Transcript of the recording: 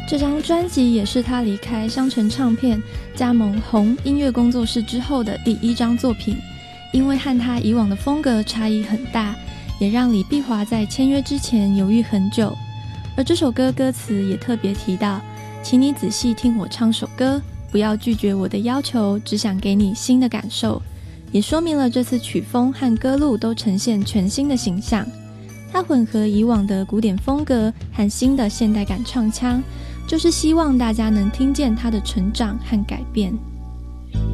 这张专辑也是他离开商城唱片加盟红音乐工作室之后的第一张作品，因为和他以往的风格差异很大，也让李碧华在签约之前犹豫很久。而这首歌歌词也特别提到，请你仔细听我唱首歌，不要拒绝我的要求，只想给你新的感受，也说明了这次曲风和歌路都呈现全新的形象。他混合以往的古典风格和新的现代感唱腔，就是希望大家能听见他的成长和改变。